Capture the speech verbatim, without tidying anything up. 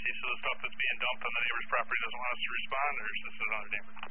see, so the stuff that's being dumped on the neighbor's property doesn't want us to respond, or is this another neighbor?